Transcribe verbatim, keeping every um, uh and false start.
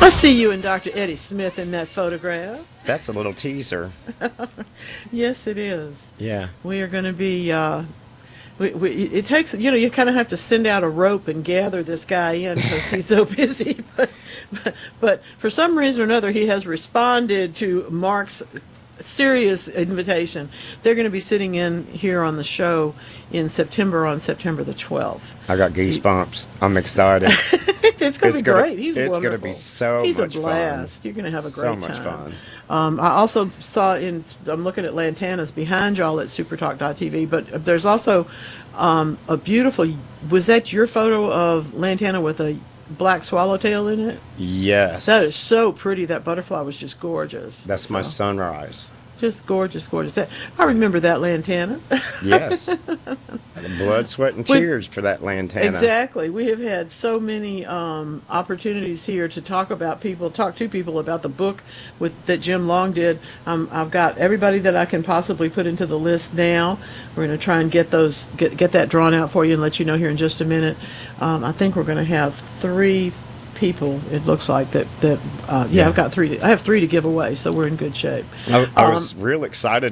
I see you and Doctor Eddie Smith in that photograph. That's a little teaser. Yes, it is. Yeah. We are going to be. Uh, we, we, it takes, you know, you kind of have to send out a rope and gather this guy in because he's so busy. But, but, but for some reason or another, he has responded to Mark's serious invitation. They're going to be sitting in here on the show in September, on September the twelfth. I got goosebumps. I'm excited. It's going to It's be gonna- great. He's it's wonderful. gonna be so He's much a fun. blast. You're going to have a So great much time. fun. Um, I also saw in, I'm looking at Lantana's behind y'all at supertalk dot t v, but there's also um, a beautiful, was that your photo of Lantana with a black swallowtail in it? Yes. That is so pretty. That butterfly was just gorgeous. That's my So, sunrise. just gorgeous, gorgeous. That- I remember that Lantana. Yes. Blood, sweat, and With- tears for that lantana. Exactly. We have had so many um, opportunities here to talk about people, talk to people about the book with that Jim Long did. Um, I've got everybody that I can possibly put into the list now. We're going to try and get those, get get that drawn out for you and let you know here in just a minute. Um, I think we're going to have three people. It looks like that. That uh, yeah, Yeah. I've got three. To, I have three to give away, so we're in good shape. I, I Um, was real excited